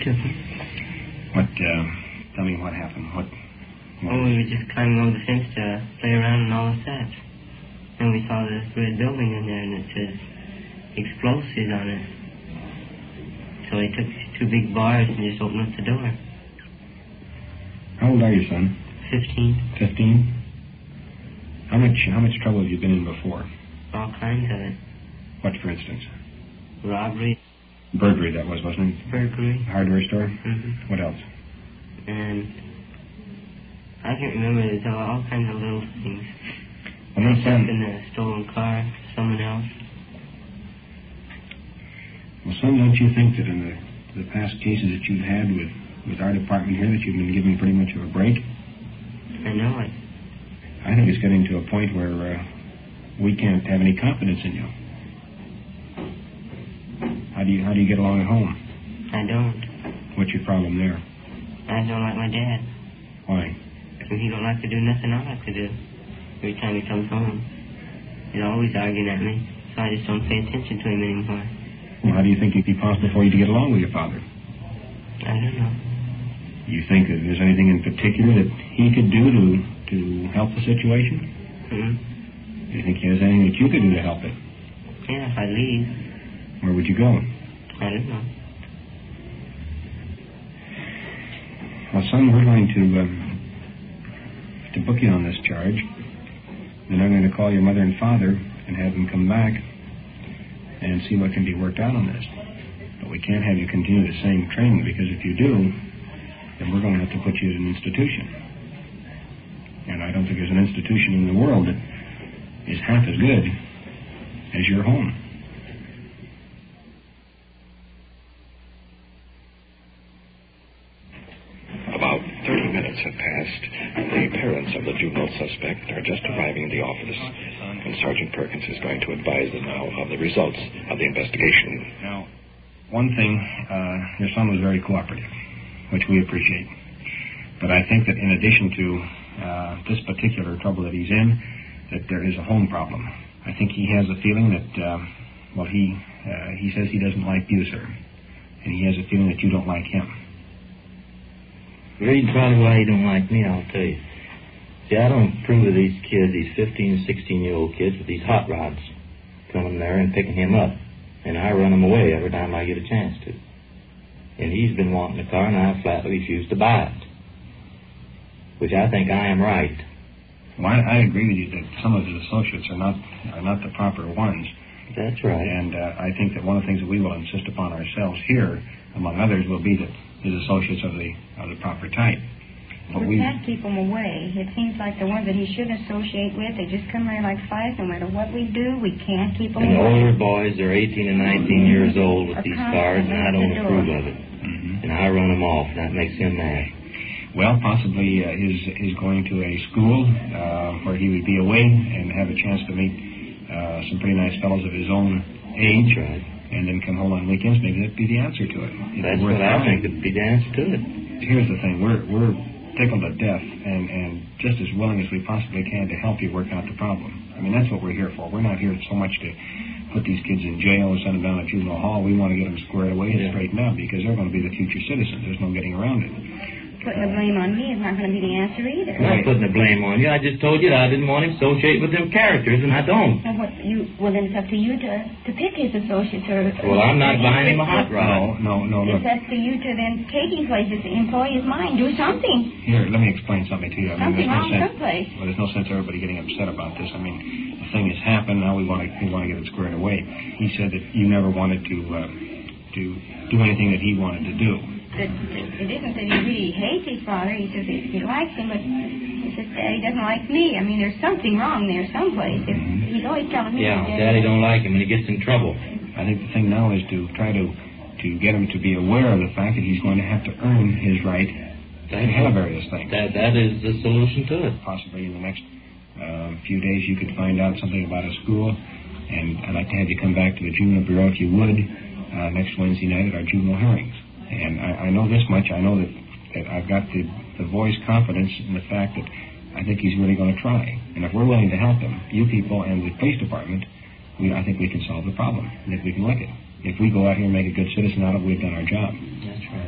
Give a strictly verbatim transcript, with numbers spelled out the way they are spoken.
took him. What, uh, tell me what happened. What? what oh, we were just climbing over the fence to play around and all of that. And we saw this red building in there, and it says explosives on it. So he took two big bars and just opened up the door. How old are you, son? Fifteen. Fifteen? How much, how much trouble have you been in before? All kinds of it. What, for instance? Robbery. Burglary, that was, wasn't it? Burglary. Hardware store? Mm-hmm. What else? And I can't remember. There's all, all kinds of little things. Well, no, son. In a stolen car, someone else. Well, son, don't you think that in the, the past cases that you've had with, with our department here that you've been given pretty much of a break? I know it. I think it's getting to a point where uh, we can't have any confidence in you. How do you how do you get along at home? I don't. What's your problem there? I don't like my dad. Why? Because he don't like to do nothing I like to do. Every time he comes home, he's always arguing at me, so I just don't pay attention to him anymore. Well, how do you think it'd be possible for you to get along with your father? I don't know. You think that there's anything in particular that he could do to to help the situation? Hmm? Do you think he has anything that you could do to help it? Yeah, if I leave. Where would you go? I don't know. Well, son, we're going to um, to book you on this charge. Then I'm going to call your mother and father and have them come back and see what can be worked out on this. But we can't have you continue the same training, because if you do, then we're going to have to put you in an institution. And I don't think there's an institution in the world that is half as good as your home. About thirty minutes have passed. The parents of the juvenile suspect are just arriving in the office, and Sergeant Perkins is going to advise them now of the results of the investigation. Now, one thing, uh, your son was very cooperative, which we appreciate. But I think that in addition to uh, this particular trouble that he's in, that there is a home problem. I think he has a feeling that, uh, well, he uh, he says he doesn't like you, sir. And he has a feeling that you don't like him. The reason probably why he don't like me, I'll tell you. See, I don't approve of these kids, these fifteen and sixteen-year-old kids with these hot rods coming there and picking him up. And I run them away every time I get a chance to. And he's been wanting the car, and I flatly refuse to buy it. Which I think I am right. Well, I, I agree with you that some of his associates are not are not the proper ones. That's right. And uh, I think that one of the things that we will insist upon ourselves here, among others, will be that his associates of the of the proper type. But we can't keep them away. It seems like the ones that he should associate with, they just come there like flies. No matter what we do, we can't keep them and away. And older boys, they're eighteen and nineteen years old with these cards, and I don't approve of it. Mm-hmm. And I run them off, and that makes him mad. Well, possibly uh, his his going to a school uh, where he would be away and have a chance to meet uh, some pretty nice fellows of his own age, right. And then come home on weekends. Maybe that'd be the answer to it. If That's what I think would be the answer to it. Here's the thing: we're we're tickled to death and and just as willing as we possibly can to help you work out the problem. I mean, that's what we're here for. We're not here so much to put these kids in jail and send them down to juvenile hall. We want to get them squared away and yeah. straightened out, because they're going to be the future citizens. There's no getting around it. Putting the blame on me is not going to be the answer either. I'm not putting the blame on you. I just told you that I didn't want him associate with them characters, and I don't. Well, what you, well then it's up to you to, to pick his associates. Or, well, I'm not buying him a hot rod. No, no, no. It's up to you to then take his place as the employee of mine. Do something. Here, let me explain something to you. I something mean, there's no wrong sense, someplace. Well, there's no sense everybody getting upset about this. I mean, the thing has happened. Now we want to we want to get it squared away. He said that you never wanted to uh, to do anything that he wanted to do. That it isn't that he really hates his father. He says he, he likes him, but he says Daddy doesn't like me. I mean, there's something wrong there someplace. If, he's always telling me. Yeah, Daddy, Daddy don't like him, and he gets in trouble. I think the thing now is to try to to get him to be aware of the fact that he's going to have to earn his right to have various things. That that is the solution to it. Possibly in the next uh, few days you could find out something about a school, and I'd like to have you come back to the juvenile bureau if you would uh, next Wednesday night at our juvenile hearings. And I, I know this much. I know that, that I've got the, the boy's confidence in the fact that I think he's really going to try. And if we're willing to help him, you people and the police department, we, I think we can solve the problem. I think we can lick it. If we go out here and make a good citizen out of it, we've done our job. That's right.